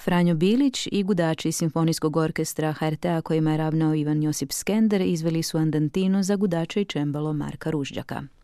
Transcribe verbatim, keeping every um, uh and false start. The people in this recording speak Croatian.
Franjo Bilić i gudači Simfonijskog orkestra H R T-a kojima je ravnao Ivan Josip Skender izveli su andantinu za gudača i čembalo Marka Ružđaka.